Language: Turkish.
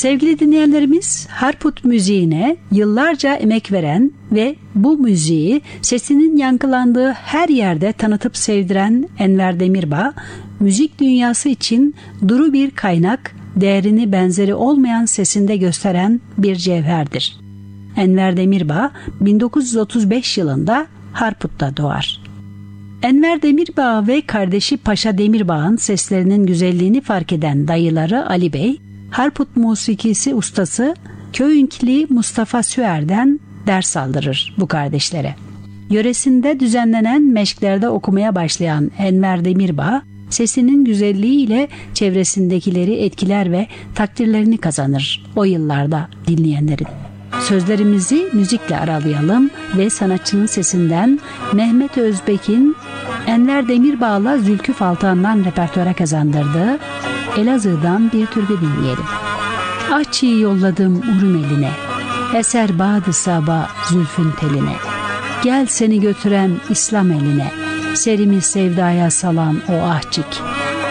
Sevgili dinleyenlerimiz, Harput müziğine yıllarca emek veren ve bu müziği sesinin yankılandığı her yerde tanıtıp sevdiren Enver Demirbağ, müzik dünyası için duru bir kaynak, değerini benzeri olmayan sesinde gösteren bir cevherdir. Enver Demirbağ 1935 yılında Harput'ta doğar. Enver Demirbağ ve kardeşi Paşa Demirbağ'ın seslerinin güzelliğini fark eden dayıları Ali Bey, Harput musikisi ustası Köyünkli Mustafa Süer'den ders aldırır bu kardeşlere. Yöresinde düzenlenen meşklerde okumaya başlayan Enver Demirbağ, sesinin güzelliğiyle çevresindekileri etkiler ve takdirlerini kazanır o yıllarda dinleyenlerin. Sözlerimizi müzikle aralayalım ve sanatçının sesinden Mehmet Özbek'in Enver Demirbağ'la Zülküf Altan'dan repertuara kazandırdığı Elazığ'dan bir türkü dinleyelim. Ahçı yolladım Urum eline, eser bağdı sabah zülfün teline. Gel seni götüren İslam eline, serimi sevdaya salan o ahçık.